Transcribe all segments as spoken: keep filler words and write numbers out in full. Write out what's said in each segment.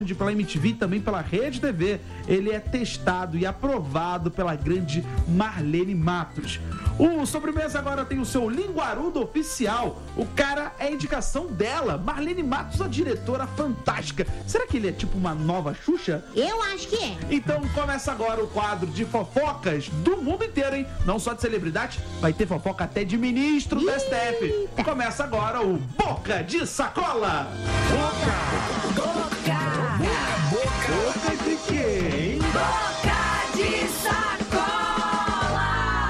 pela M T V e também pela Rede T V. Ele é testado e aprovado pela grande Marlene Matos. O Sobremesa agora tem o seu linguarudo oficial. O cara é a indicação dela, Marlene Matos, a diretora fantástica. Será que ele é tipo uma nova Xuxa? Eu acho que é. Então começa agora o quadro de fofocas do mundo inteiro, hein? Não só de celebridade, vai ter fofoca até de ministro do S T F. Começa agora o Boca de Sacola. Boca! Boca! Boca de quem? Boca de Sacola!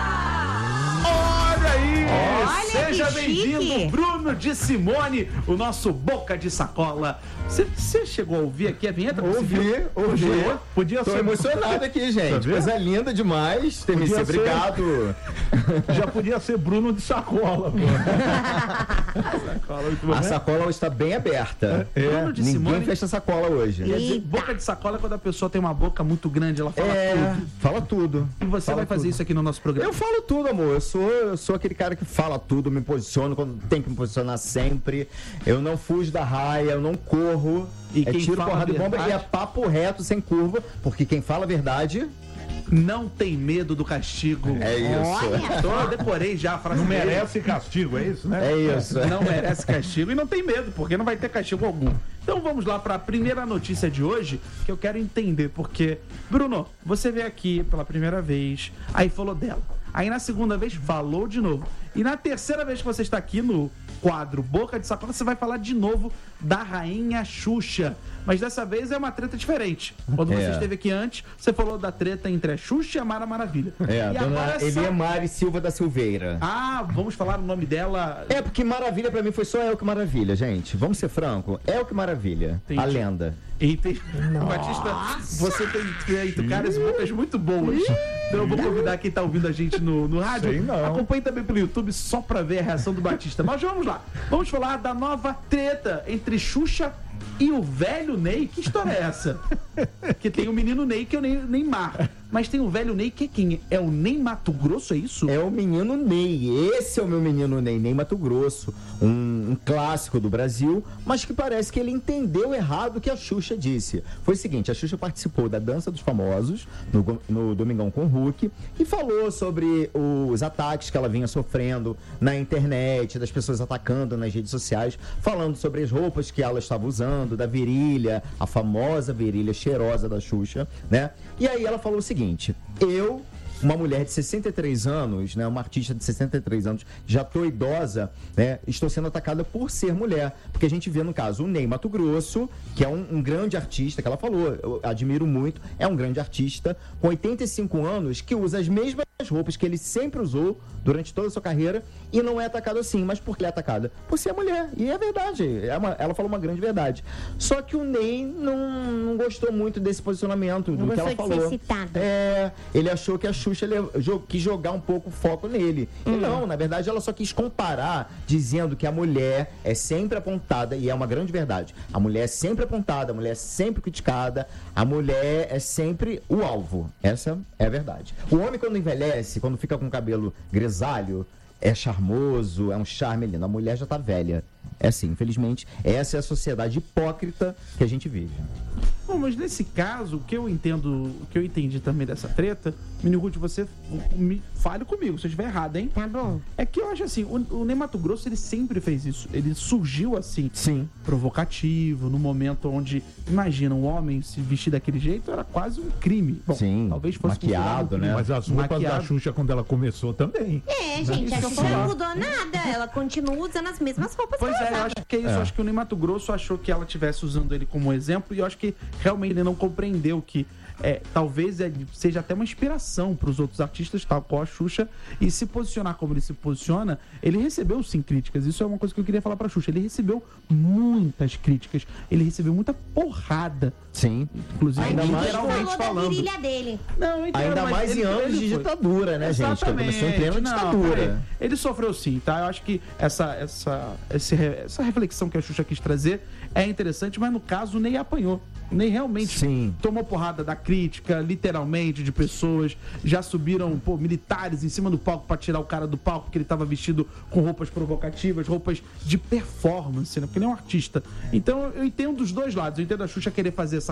Olha aí! Olha, Seja que bem-vindo, chique. Bruno de Simone, o nosso Boca de Sacola. Você chegou a ouvir aqui a vinheta? Ouvi, ouvi. Podia, podia Tô ser... emocionado aqui, gente. vendo? Coisa linda demais. T M C, Podia ser. obrigado. Já podia ser Bruno de Sacola, pô. Sacola, muito bom. A sacola está bem aberta. Bruno de Ninguém Simone. fecha a sacola hoje. Quer dizer, Eita. boca de sacola é quando a pessoa tem uma boca muito grande, ela fala É, tudo. fala tudo. E você Fala vai fazer tudo. isso aqui no nosso programa. Eu falo tudo, amor. Eu sou, eu sou aquele cara que fala tudo, me posiciono quando tem que me posicionar sempre. Eu não fujo da raia, eu não corro. E é quem tiro, fala porrada a e bomba verdade- e é papo reto, sem curva. Porque quem fala a verdade Não tem medo do castigo. é isso. Olha. Então, eu decorei já a frase Não dele. merece castigo, é isso, né? É isso. Não merece castigo e não tem medo, porque não vai ter castigo algum. Então vamos lá para a primeira notícia de hoje, que eu quero entender, porque, Bruno, você veio aqui pela primeira vez, aí falou dela. Aí na segunda vez falou de novo. E na terceira vez que você está aqui no quadro Boca de Sacola, você vai falar de novo da Rainha Xuxa. Mas dessa vez é uma treta diferente. Quando você É. esteve aqui antes, você falou da treta entre a Xuxa e a Mara Maravilha. É, e a dona agora só... Eliemari Silva da Silveira. Ah, vamos falar o nome dela. É, porque Maravilha pra mim foi só El que Maravilha, gente. Vamos ser franco. El que Maravilha. Entendi. A lenda. E tem... Batista, você tem feito caras e bocas muito boas. Então eu vou convidar quem tá ouvindo a gente no, no rádio. Sei não. Acompanhe também pelo YouTube só pra ver a reação do Batista. Mas vamos lá. Vamos falar da nova treta entre Xuxa e o velho Ney. Que história é essa? Que tem o menino Ney, que é o Ney, Neymar. Mas tem o velho Ney, que é quem? É o Ney Mato Grosso, é isso? É o menino Ney. Esse é o meu menino Ney, Ney Mato Grosso. Um, um clássico do Brasil, mas que parece que ele entendeu errado o que a Xuxa disse. Foi o seguinte, a Xuxa participou da Dança dos Famosos, no, go- no Domingão com o Hulk, e falou sobre os ataques que ela vinha sofrendo na internet, das pessoas atacando nas redes sociais, falando sobre as roupas que ela estava usando, da virilha, a famosa virilha cheirosa da Xuxa, né? E aí ela falou o seguinte, eu... Uma mulher de sessenta e três anos, né, uma artista de sessenta e três anos, já tô idosa, né, estou sendo atacada por ser mulher. Porque a gente vê, no caso, o Ney Mato Grosso, que é um, um grande artista, que ela falou, eu admiro muito, é um grande artista, com oitenta e cinco anos, que usa as mesmas roupas que ele sempre usou durante toda a sua carreira e não é atacado assim. Mas por que é atacada? Por ser mulher. E é verdade, é uma- ela falou uma grande verdade. Só que o Ney não, não gostou muito desse posicionamento, do Não que ela gostou de falou. ser citado. É, ele achou que a Xuxa le- jo- quis jogar um pouco o foco nele. E não, na verdade, ela só quis comparar, dizendo que a mulher é sempre apontada, e é uma grande verdade. A mulher é sempre apontada, a mulher é sempre criticada, a mulher é sempre o alvo. Essa é a verdade. O homem, quando envelhece, quando fica com o cabelo grisalho, é charmoso, é um charme lindo. A mulher já tá velha. É assim, infelizmente, essa é a sociedade hipócrita que a gente vive. Bom, mas nesse caso, o que eu entendo, o que eu entendi também dessa treta, Mini Ruth, você me fale comigo se eu estiver errado, hein? Tá bom. É que eu acho assim, o, o Ney Mato Grosso, ele sempre fez isso. Ele surgiu assim, Sim. provocativo, no momento onde, imagina, um homem se vestir daquele jeito era quase um crime. Bom, Sim, talvez fosse maquiado, considerado um crime. né? Mas as roupas Maquiado. da Xuxa, quando ela começou, também. É, gente, Isso a que eu Xuxa falar. não mudou nada. Ela continua usando as mesmas roupas Pois que é, ela eu usava. acho que é isso. É. Eu acho que o Ney Mato Grosso achou que ela estivesse usando ele como exemplo e eu acho que realmente ele não compreendeu que é, talvez é, seja até uma inspiração para os outros artistas, tal qual a Xuxa, e se posicionar como ele se posiciona, ele recebeu sim críticas. Isso é uma coisa que eu queria falar para a Xuxa. Ele recebeu muitas críticas, ele recebeu muita porrada, Sim. inclusive Ainda Ele mais literalmente falou da falando. virilha dele. Não, eu entendo, Ainda mas mais ele- em anos ele de foi. ditadura, né, gente? Que começou em plena Não, ditadura. peraí. Ele sofreu sim, tá? Eu acho que essa, essa, esse re- essa reflexão que a Xuxa quis trazer é interessante, mas no caso o Ney apanhou. Ney realmente Sim. tomou porrada da crítica, literalmente, de pessoas. Já subiram, pô, militares em cima do palco pra tirar o cara do palco, porque ele tava vestido com roupas provocativas, roupas de performance, né? Porque ele é um artista. Então eu entendo os dois lados. Eu entendo a Xuxa querer fazer essa